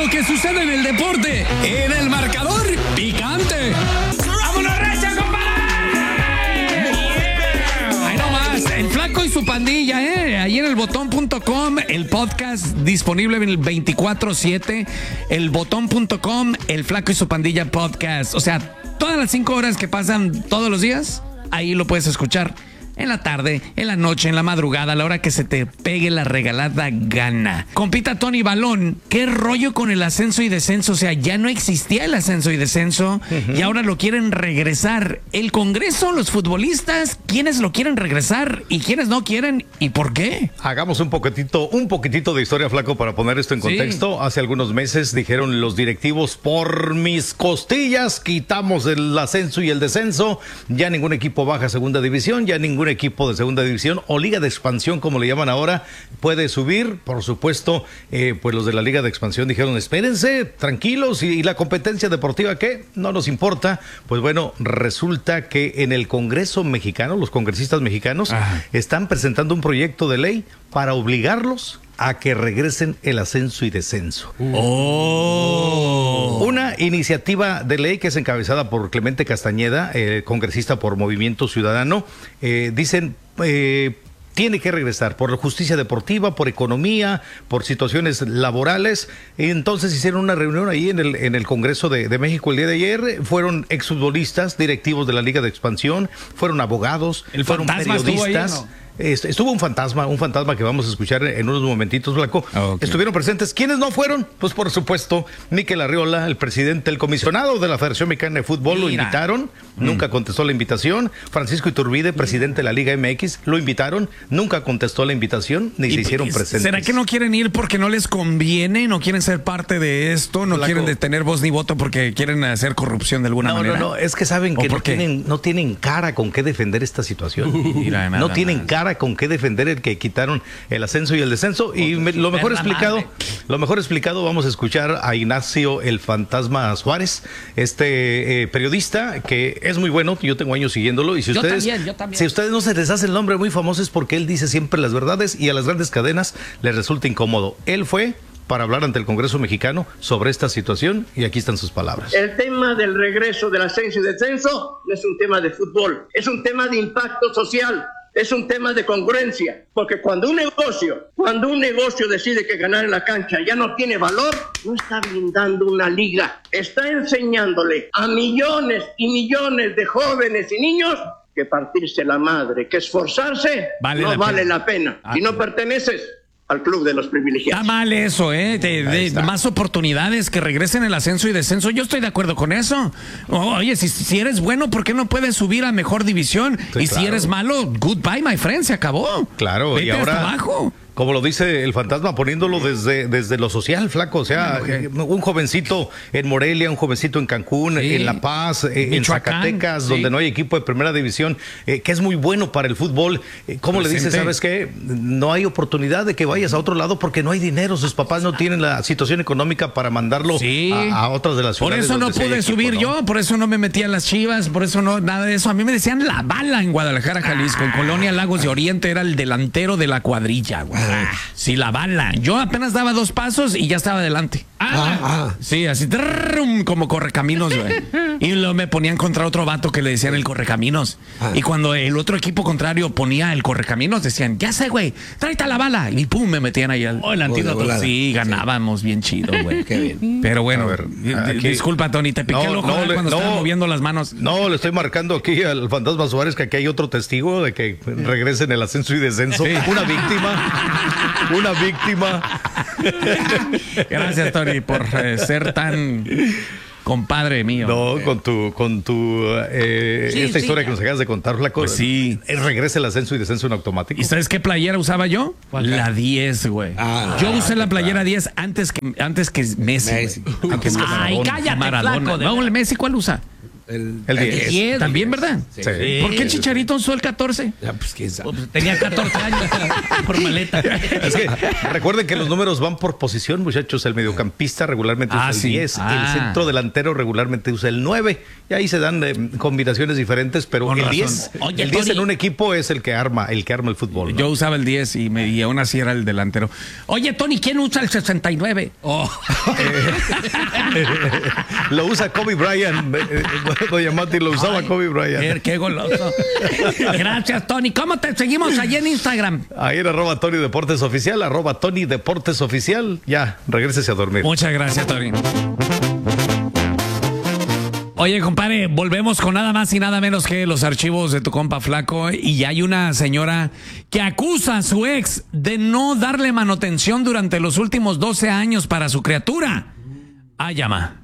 que sucede en el deporte, en el marcador picante. ¡Vámonos, recia, compadre! Ahí nomás, el Flaco y su pandilla, ahí en elbotón.com, el podcast disponible en el 24/7, elbotón.com, el Flaco y su pandilla podcast. O sea, todas las 5 horas que pasan todos los días, ahí lo puedes escuchar. En la tarde, en la noche, en la madrugada, a la hora que se te pegue la regalada gana. Compita Tony Balón, ¿qué rollo con el ascenso y descenso? O sea, ya no existía el ascenso y descenso y ahora lo quieren regresar. El Congreso, los futbolistas, ¿quiénes lo quieren regresar y quiénes no quieren y por qué? Hagamos un poquitito de historia, Flaco, para poner esto en contexto. Sí. Hace algunos meses dijeron los directivos, por mis costillas quitamos el ascenso y el descenso. Ya ningún equipo baja a segunda división, ya ningún equipo de segunda división o liga de expansión, como le llaman ahora, puede subir. Por supuesto, pues los de la liga de expansión dijeron, espérense, tranquilos, y la competencia deportiva, ¿qué? No nos importa. Pues bueno, resulta que en el Congreso mexicano, los congresistas mexicanos están presentando un proyecto de ley para obligarlos a que regresen el ascenso y descenso. Una iniciativa de ley que es encabezada por Clemente Castañeda, congresista por Movimiento Ciudadano. Dicen, tiene que regresar por justicia deportiva, por economía, por situaciones laborales. Entonces hicieron una reunión ahí en el Congreso de México el día de ayer. Fueron exfutbolistas, directivos de la Liga de Expansión, fueron abogados, fueron periodistas. Estuvo un fantasma que vamos a escuchar en unos momentitos, Flaco. Okay. Estuvieron presentes. ¿Quiénes no fueron? Pues por supuesto, Mikel Arriola, el presidente, el comisionado de la Federación Mexicana de Fútbol, lo invitaron, nunca contestó la invitación. Francisco Iturbide, presidente de la Liga MX, lo invitaron, nunca contestó la invitación, ni se hicieron presentes. ¿Será que no quieren ir porque no les conviene? ¿No quieren ser parte de esto? ¿No quieren tener voz ni voto porque quieren hacer corrupción de alguna manera? No, es que saben que no tienen cara con qué defender esta situación. No tienen cara con qué defender el que quitaron el ascenso y el descenso. Y lo mejor explicado, vamos a escuchar a Ignacio el Fantasma Suárez, periodista que es muy bueno, yo tengo años siguiéndolo, y si yo también. Si a ustedes no se les hace el nombre muy famoso es porque él dice siempre las verdades y a las grandes cadenas les resulta incómodo. Él fue para hablar ante el Congreso mexicano sobre esta situación y aquí están sus palabras. El tema del regreso del ascenso y descenso no es un tema de fútbol, es un tema de impacto social. Es un tema de congruencia, porque cuando un negocio decide que ganar en la cancha ya no tiene valor, no está blindando una liga, está enseñándole a millones y millones de jóvenes y niños que partirse la madre, que esforzarse no vale la pena. Si no perteneces al club de los privilegiados. Está mal eso, más oportunidades, que regresen el ascenso y descenso. Yo estoy de acuerdo con eso. Oye, si eres bueno, ¿por qué no puedes subir a mejor división? Sí, y claro. Si eres malo, goodbye, my friend, se acabó. Claro, vete, y ahora hasta abajo. Como lo dice el fantasma, poniéndolo desde lo social, Flaco. O sea, un jovencito en Morelia, un jovencito en Cancún, en La Paz, en Zacatecas, donde no hay equipo de primera división, que es muy bueno para el fútbol. ¿Cómo le dices, sabes qué? No hay oportunidad de que vayas a otro lado porque no hay dinero. Sus papás no tienen la situación económica para mandarlo a otras de las ciudades. Por eso no pude subir yo, por eso no me metí a las Chivas, por eso no, nada de eso. A mí me decían La Bala en Guadalajara, Jalisco. En Colonia Lagos de Oriente era el delantero de la cuadrilla, güey. Sí, La Bala. Yo apenas daba 2 pasos y ya estaba adelante. Sí, así como correcaminos, güey. Y luego me ponían contra otro vato que le decían el correcaminos. Y cuando el otro equipo contrario ponía el correcaminos, decían, ya sé, güey, tráete a La Bala. Y pum, me metían ahí al antídoto. Sí, ganábamos bien chido, güey. Qué bien. Pero bueno, a ver, disculpa, Tony, te piqué el ojo cuando estaba moviendo las manos. No, le estoy marcando aquí al Fantasma Suárez que aquí hay otro testigo de que regresen el ascenso y descenso. Sí. Una víctima. Gracias, Tony, por ser tan compadre mío. No, con tu esta historia que nos acabas de contar, Flaco. Pues sí. Regresa el ascenso y descenso en automático. ¿Y sabes qué playera usaba yo? La 10, güey. Yo usé la playera 10 antes que Messi. Ay, cállate, Maradona. Flaco. No, el Messi, ¿cuál usa? El 10. También, ¿verdad? Sí. ¿Por qué Chicharito usó el 14? Ya, pues quién sabe. Pues, tenía 14 años por maleta. Es que recuerden que los números van por posición, muchachos. El mediocampista regularmente usa el 10, el centro delantero regularmente usa el 9, y ahí se dan combinaciones diferentes, pero Con el razón. 10, Oye, el 10 Tony, en un equipo es el que arma el fútbol, ¿no? Yo usaba el 10 y aún así era el delantero. Oye, Tony, ¿quién usa el 69? Lo usa Kobe Bryant. Doña Mati lo usaba Kobe Bryant. Qué goloso. Gracias, Tony. ¿Cómo te seguimos allí en Instagram? Ahí en @Tony Deportes Oficial, @Tony Deportes Oficial. Ya, regrésese a dormir. Muchas gracias, Tony. Oye, compadre, volvemos con nada más y nada menos que los archivos de tu compa Flaco, y hay una señora que acusa a su ex de no darle manutención durante los últimos 12 años para su criatura. Llama.